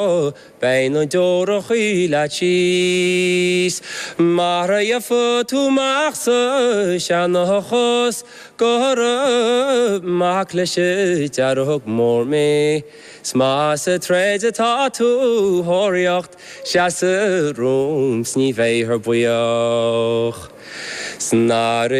Bein o dor o chwila chis Mara ia ffotu machsa Sian o chos Gora Mac leisio darwg môr me Smas y tred y tatu Horiocht Sias y rŵm Sni fei hyr bwyoch Snar